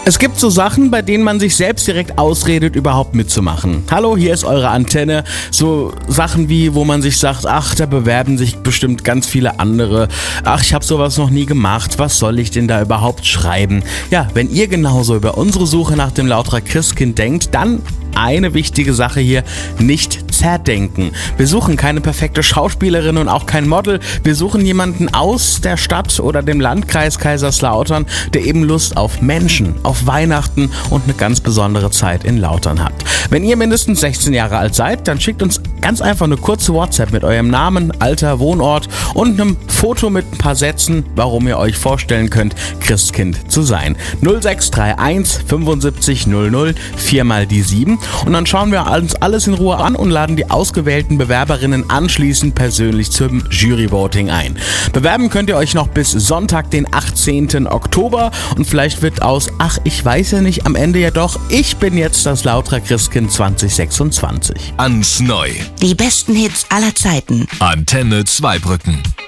Es gibt so Sachen, bei denen man sich selbst direkt ausredet, überhaupt mitzumachen. Hallo, hier ist eure Antenne. So Sachen wie, wo man sich sagt, ach, da bewerben sich bestimmt ganz viele andere. Ach, ich habe sowas noch nie gemacht. Was soll ich denn da überhaupt schreiben? Ja, wenn ihr genauso über unsere Suche nach dem Lauterer Christkind denkt, dann eine wichtige Sache hier, nicht zerdenken. Wir suchen keine perfekte Schauspielerin und auch kein Model. Wir suchen jemanden aus der Stadt oder dem Landkreis Kaiserslautern, der eben Lust auf Menschen, auf Weihnachten und eine ganz besondere Zeit in Lautern hat. Wenn ihr mindestens 16 Jahre alt seid, dann schickt uns ganz einfach eine kurze WhatsApp mit eurem Namen, Alter, Wohnort und einem Foto mit ein paar Sätzen, warum ihr euch vorstellen könnt, Christkind zu sein. 0631 75 00 4 mal die 7. Und dann schauen wir uns alles in Ruhe an und laden die ausgewählten Bewerberinnen anschließend persönlich zum Juryvoting ein. Bewerben könnt ihr euch noch bis Sonntag, den 18. Oktober und vielleicht wird aus, ach, ich weiß ja nicht, am Ende ja doch, ich bin jetzt das Lauterer Christkind 2026. Ans Neu. Die besten Hits aller Zeiten. Antenne Zweibrücken.